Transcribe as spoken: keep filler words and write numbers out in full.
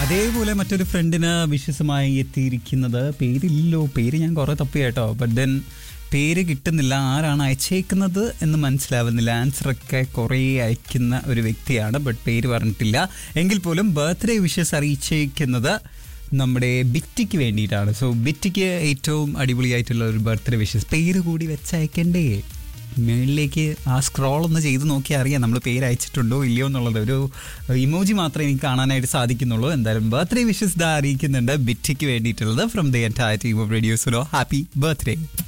അതേപോലെ മറ്റൊരു ഫ്രണ്ടിന് വിശ്വസമായി എത്തിയിരിക്കുന്നത് പേരില്ലോ, പേര് ഞാൻ കുറെ തപ്പി കേട്ടോ. ബട്ട് ദെൻ പേര് കിട്ടുന്നില്ല, ആരാണ് അയച്ചേക്കുന്നത് എന്ന് മനസ്സിലാവുന്നില്ല. ആൻസറൊക്കെ കുറേ അയക്കുന്ന ഒരു വ്യക്തിയാണ്, ബട്ട് പേര് പറഞ്ഞിട്ടില്ല. എങ്കിൽ പോലും ബർത്ത്ഡേ വിഷസ് അറിയിച്ചേക്കുന്നത് നമ്മുടെ ബിറ്റിക്ക് വേണ്ടിയിട്ടാണ്. സോ ബിറ്റിക്ക് ഏറ്റവും അടിപൊളിയായിട്ടുള്ള ഒരു ബർത്ത്ഡേ വിഷസ് പേര് കൂടി വെച്ചയക്കണ്ടേ? മേളിലേക്ക് ആ സ്ക്രോൾ ഒന്ന് ചെയ്ത് നോക്കിയാൽ അറിയാം നമ്മൾ പേര് അയച്ചിട്ടുണ്ടോ ഇല്ലയോ എന്നുള്ളത്. ഒരു ഇമോജി മാത്രമേ എനിക്ക് കാണാനായിട്ട് സാധിക്കുന്നുള്ളൂ. എന്തായാലും ബർത്ത്ഡേ വിഷസ് ദാ അറിയിക്കുന്നുണ്ട് ബിറ്റിക്ക് വേണ്ടിയിട്ടുള്ളത് from the entire team of radio Suno. Happy birthday.